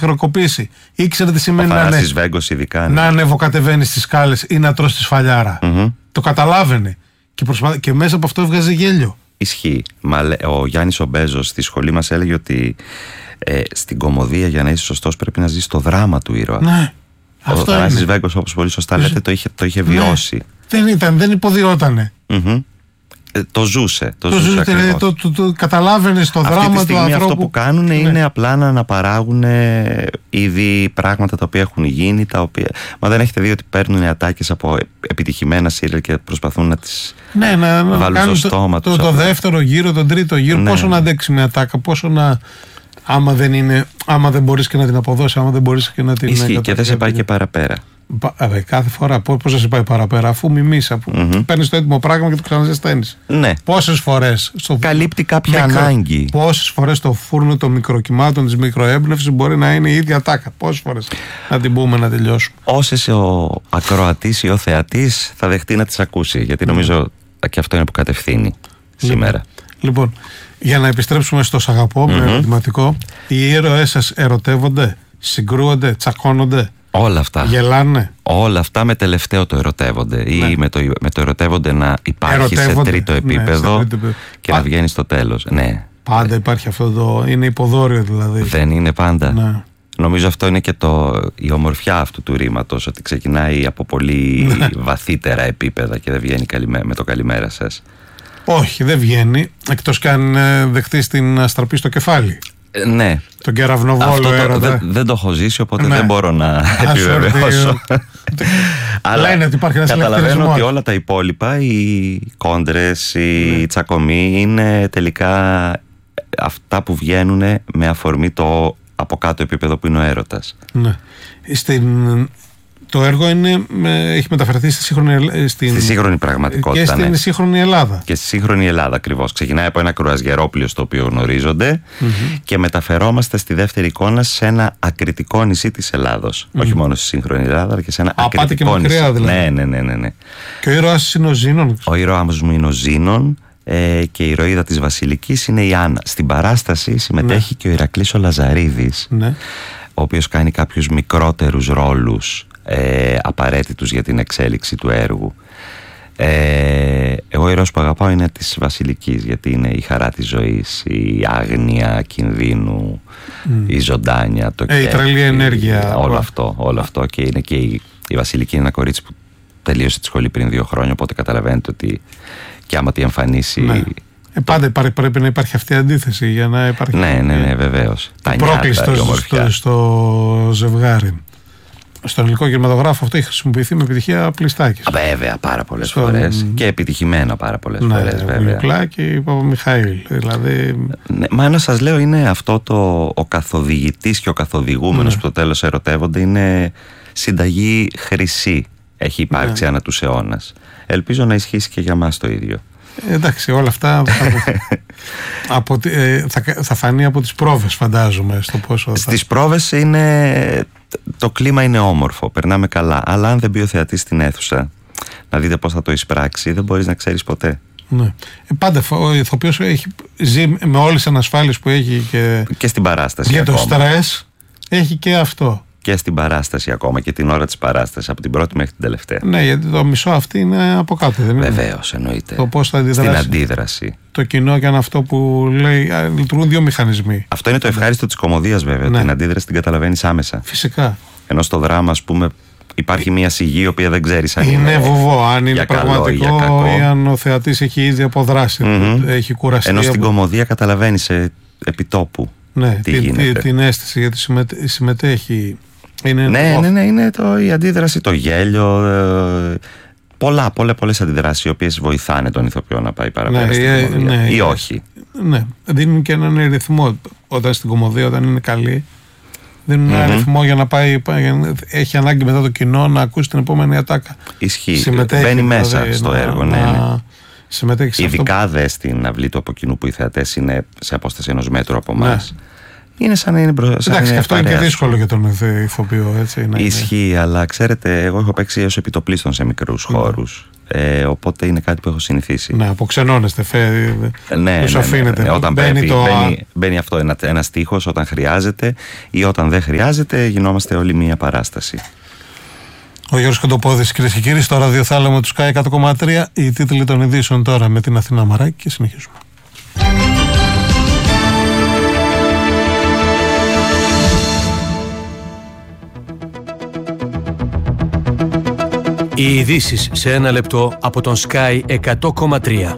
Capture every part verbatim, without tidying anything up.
χρεοκοπήσει. Ήξερε τι σημαίνει να, ανε... ειδικά, ναι. να ανεβοκατεβαίνει στις σκάλες ή να τρως τη σφαλιάρα. Mm-hmm. Το καταλάβαινε. Και, προσπα... και μέσα από αυτό έβγαζε γέλιο. Ισχύει. Μα, ο Γιάννης ο Μπέζος στη σχολή μας έλεγε ότι ε, στην κωμωδία για να είσαι σωστός πρέπει να ζεις το δράμα του ήρωα. Ναι. Ο Θανάσης Βέγκος, όπως πολύ σωστά λέτε, το είχε, το είχε βιώσει. Ναι. Δεν ήταν, δεν υποδιότανε. Mm-hmm. Ε, το ζούσε. Το, το ζούσε ζούσε. Το, το, το καταλάβαινε στο αυτή δράμα τη στιγμή του ανθρώπου. Αυτό που κάνουν ναι. είναι απλά να αναπαράγουν ήδη πράγματα τα οποία έχουν γίνει. Τα οποία... Μα δεν έχετε δει ότι παίρνουν ατάκες από επιτυχημένα σύριαλ και προσπαθούν να τις ναι, να, βάλουν να στο στόμα το, τους. Το, το δεύτερο γύρο, τον τρίτο γύρο. Ναι. Πόσο να αντέξει μια ατάκα, πόσο να. Άμα δεν, είναι, άμα δεν μπορείς και να την αποδώσεις, άμα δεν μπορείς και να την. Ισχύει και δεν σε πάει και παραπέρα. Κάθε φορά. Πώς θα σε πάει παραπέρα, αφού μιμείς, αφού mm-hmm. παίρνεις το έτοιμο πράγμα και το ξαναζεσταίνεις. Ναι. Πόσες φορές. Στο καλύπτει κάποια μικρο... ανάγκη. Πόσες φορές το φούρνο των μικροκυμάτων, της μικροέμπνευσης μπορεί να είναι η ίδια τάκα. Πόσες φορές να την πούμε να τελειώσουμε. Όσες ο ακροατής ή ο θεατής θα δεχτεί να τις ακούσει. Γιατί νομίζω mm. και αυτό είναι που κατευθύνει σήμερα. Λοιπόν, για να επιστρέψουμε στο «Σ' αγαπώ» mm-hmm. με ερωτηματικό, οι ήρωές σας ερωτεύονται, συγκρούονται, τσακώνονται? Όλα αυτά. Γελάνε. Όλα αυτά με τελευταίο το ερωτεύονται. Ναι. Ή με το, με το ερωτεύονται να υπάρχει σε τρίτο επίπεδο ναι, σε τρίτο... και Πα... να βγαίνει στο τέλος. Ναι. Πάντα υπάρχει αυτό το. Είναι υποδόριο δηλαδή. Δεν είναι πάντα. Ναι. Νομίζω αυτό είναι και το, η ομορφιά αυτού του ρήματος. Ότι ξεκινάει από πολύ ναι. βαθύτερα επίπεδα και δεν βγαίνει καλημέ... με το καλημέρα σας. Όχι, δεν βγαίνει. Εκτός και αν δεχτείς την αστραπή στο κεφάλι. Ε, ναι. Τον κεραυνοβόλο έρωτα. Δεν, δεν το έχω ζήσει, οπότε ναι. δεν μπορώ να επιβεβαιώσω. Αλλά λένε ότι υπάρχει ένας καταλαβαίνω ότι όλα τα υπόλοιπα, οι κόντρες, οι ναι. τσακωμοί, είναι τελικά αυτά που βγαίνουν με αφορμή το από κάτω επίπεδο που είναι ο έρωτας. Ναι. Στην... Το έργο είναι, έχει μεταφερθεί στη σύγχρονη, στην... στη σύγχρονη πραγματικότητα. Και στην ναι. σύγχρονη Ελλάδα. Και στη σύγχρονη Ελλάδα ακριβώς. Ξεκινάει από ένα κρουαζιερόπλαιο στο οποίο γνωρίζονται mm-hmm. και μεταφερόμαστε στη δεύτερη εικόνα σε ένα ακριτικό νησί της Ελλάδος. Mm-hmm. Όχι μόνο στη σύγχρονη Ελλάδα, αλλά και σε ένα Α, ακριτικό νησί. Μακριά, δηλαδή. Ναι, ναι, ναι, ναι, ναι. Και ο ήρωας είναι ο Ζήνων. Ο ήρωας μου είναι ο Ζήνων ε, και η ηρωίδα της Βασιλικής είναι η Άννα. Στην παράσταση συμμετέχει ναι. και ο Ηρακλής ο Λαζαρίδης, ναι. ο οποίος κάνει κάποιους μικρότερους ρόλους. Ε, απαραίτητους για την εξέλιξη του έργου. ε, Εγώ η ήρωας που αγαπάω είναι της Βασιλικής, γιατί είναι η χαρά της ζωής, η άγνοια κινδύνου, mm. η ζωντάνια, το ε, η τρελή ενέργεια, όλο αυτό, όλο αυτό. Και είναι και η, η Βασιλική είναι ένα κορίτσι που τελείωσε τη σχολή πριν δύο χρόνια, οπότε καταλαβαίνετε ότι και άμα τη εμφανίσει ναι. ε, πάντα υπάρχει, πρέπει να υπάρχει αυτή η αντίθεση για να υπάρχει ναι, ναι, ναι, βεβαίως. Η πρόκληση στο, στο, στο ζευγάρι. Στον ελληνικό κινηματογράφο αυτό έχει χρησιμοποιηθεί με επιτυχία πλειστάκης. Βέβαια, πάρα πολλές Στον... φορές. Και επιτυχημένα πάρα πολλές ναι, φορές. Ναι, ο Λουκλά και ο Παπαμιχαήλ. Δηλαδή... Ναι, μα ένα σας λέω είναι αυτό το ο καθοδηγητής και ο καθοδηγούμενος ναι. που το τέλος ερωτεύονται. Είναι συνταγή χρυσή. Έχει υπάρξει ναι. ανά τους αιώνας. Ελπίζω να ισχύσει και για μας το ίδιο. Ε, εντάξει, όλα αυτά από, ε, θα, θα φανεί από τις πρόβες, φαντάζομαι. Στο πόσο Στις θα... πρόβες είναι... Το κλίμα είναι όμορφο, περνάμε καλά. Αλλά αν δεν μπει ο θεατής στην αίθουσα να δείτε πώς θα το εισπράξει, δεν μπορείς να ξέρεις ποτέ. Ναι. Ε, πάντα ο ηθοποιός έχει ζει με όλες τις ανασφάλειες που έχει και, και στην παράσταση. Για ακόμα. το στρες έχει και αυτό. Και στην παράσταση ακόμα και την ώρα της παράστασης, από την πρώτη μέχρι την τελευταία. Ναι, γιατί το μισό αυτή είναι από κάτω, δεν είναι? Βεβαίως, εννοείται. Το πώς θα αντιδράσει. Στην αντίδραση. Το κοινό και αν αυτό που λέει. Α, λειτουργούν δύο μηχανισμοί. Αυτό είναι το ευχάριστο της κωμωδίας, βέβαια. Ναι. Την αντίδραση την καταλαβαίνεις άμεσα. Φυσικά. Ενώ στο δράμα, ας πούμε, υπάρχει μια σιγή η οποία δεν ξέρεις αν είναι. Είναι βουβό, αν είναι πραγματικό καλό, ή αν ο θεατής έχει ήδη αποδράσει. Mm-hmm. Έχει κουραστεί. Ενώ στην από... κωμωδία καταλαβαίνεις ε, επιτόπου. Ναι, τι την, γίνεται. την αίσθηση, γιατί συμμετέ, συμμετέχει. Είναι ναι, ναι, ναι, είναι το, η αντίδραση, το γέλιο. Ε, πολλά, πολλές, πολλές αντιδράσεις οι οποίες βοηθάνε τον ηθοποιό να πάει παραπέρα ναι, στην ε, κωμωδία. Ναι, ή ε, όχι. Ναι, δίνουν και έναν ρυθμό. Όταν στην κωμωδία, όταν είναι καλή, δίνουν mm-hmm. έναν ρυθμό για να πάει. Έχει ανάγκη μετά το κοινό να ακούσει την επόμενη ατάκα. Ισχύει. Συμμετέχει, μπαίνει μέσα δηλαδή, στο να, έργο. Ναι, ναι. Συμμετέχει σε ειδικά αυτό. δε στην αυλή του από κοινού που οι θεατές είναι σε απόσταση ενός μέτρου από εμάς. Ναι. Είναι σαν να είναι μπροστά. Εντάξει, αυτό είναι και δύσκολο για τον ηθοποιό, έτσι. Να Ισχύει, είναι. Αλλά ξέρετε, εγώ έχω παίξει έως επιτοπλίστων σε μικρούς mm. χώρους. Ε, οπότε είναι κάτι που έχω συνηθίσει. Ναι, αποξενώνεστε, φε, ναι, τους ναι, αφήνετε. Ναι, ναι. Όταν μπαίνει, πρέπει, το... μπαίνει, μπαίνει αυτό ένα, ένα στίχος όταν χρειάζεται, ή όταν δεν χρειάζεται γινόμαστε όλοι μία παράσταση. Ο Γιώργος Κοντοπόδης, κυρίες και κύριοι, στο ραδιοθάλαμο του Sky εκατό κόμμα τρία. Οι τίτλοι των ειδήσεων τώρα με την Αθηνά Μαράκη και συνεχίζουμε. Οι ειδήσεις σε ένα λεπτό από τον Sky εκατό κόμμα τρία.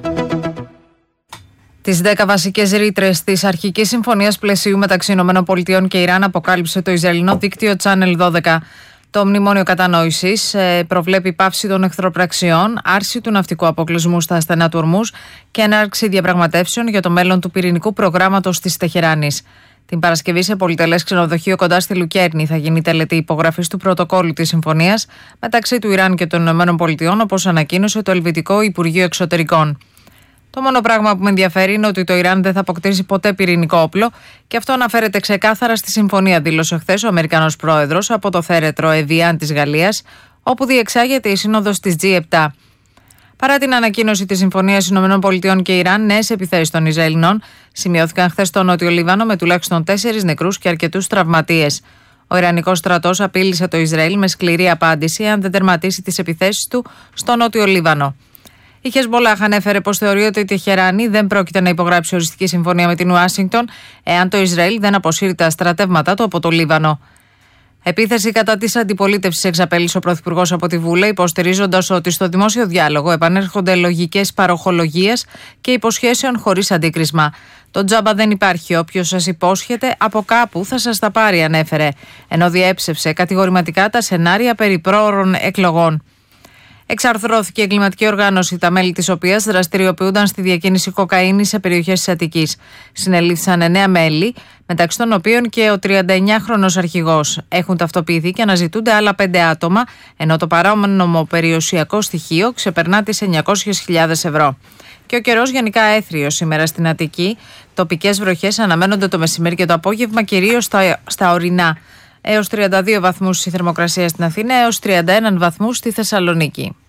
Τις δέκα βασικές ρήτρες της αρχικής συμφωνίας πλαισίου μεταξύ ΗΠΑ και Ιράν αποκάλυψε το Ισραηλινό δίκτυο Channel δώδεκα. Το μνημόνιο κατανόησης προβλέπει πάυση των εχθροπραξιών, άρση του ναυτικού αποκλεισμού στα στενά του Ορμούζ και έναρξη διαπραγματεύσεων για το μέλλον του πυρηνικού προγράμματος της Τεχεράνης. Την Παρασκευή, σε πολυτελές ξενοδοχείο κοντά στη Λουκέρνη, θα γίνει τελετή υπογραφής του πρωτοκόλλου της συμφωνίας μεταξύ του Ιράν και των ΗΠΑ, όπως ανακοίνωσε το Ελβετικό Υπουργείο Εξωτερικών. Το μόνο πράγμα που με ενδιαφέρει είναι ότι το Ιράν δεν θα αποκτήσει ποτέ πυρηνικό όπλο και αυτό αναφέρεται ξεκάθαρα στη συμφωνία, δήλωσε χθες ο Αμερικανός πρόεδρος από το θέρετρο Εβιάν της Γαλλίας, όπου διεξάγεται η σύνοδος της τζι επτά. Παρά την ανακοίνωση της συμφωνίας ΗΠΑ και Ιράν, νέες επιθέσεις των Ισραηλινών σημειώθηκαν χθες στο Νότιο Λίβανο με τουλάχιστον τέσσερις νεκρούς και αρκετούς τραυματίες. Ο Ιρανικός στρατός απείλησε το Ισραήλ με σκληρή απάντηση αν δεν τερματίσει τις επιθέσεις του στο Νότιο Λίβανο. Η Χεσμπολάχ ανέφερε πως θεωρεί ότι η Τεχεράνη δεν πρόκειται να υπογράψει οριστική συμφωνία με την Ουάσιγκτον εάν το Ισραήλ δεν αποσύρει τα στρατεύματά του από το Λίβανο. Επίθεση κατά της αντιπολίτευσης εξαπέλυσε ο Πρωθυπουργός από τη Βούλα, υποστηρίζοντας ότι στο δημόσιο διάλογο επανέρχονται λογικές παροχολογίες και υποσχέσεων χωρίς αντίκρισμα. Το τζάμπα δεν υπάρχει. Όποιος σας υπόσχεται από κάπου θα σας τα πάρει, ανέφερε, ενώ διέψευσε κατηγορηματικά τα σενάρια περί πρόωρων εκλογών. Εξαρθρώθηκε η εγκληματική οργάνωση, τα μέλη της οποίας δραστηριοποιούνταν στη διακίνηση κοκαίνης σε περιοχές της Αττικής. Συνελήφθησαν εννέα μέλη, μεταξύ των οποίων και ο τριανταεννιάχρονος αρχηγός. Έχουν ταυτοποιηθεί και αναζητούνται άλλα πέντε άτομα, ενώ το παράνομο περιουσιακό στοιχείο ξεπερνά τις εννιακόσιες χιλιάδες ευρώ. Και ο καιρός γενικά έθριος σήμερα στην Αττική. Τοπικές βροχές αναμένονται το μεσημέρι και το απόγευμα, κυρίως στα, στα ορεινά. Έως τριάντα δύο βαθμούς η θερμοκρασία στην Αθήνα, έως τριάντα ένα βαθμούς στη Θεσσαλονίκη.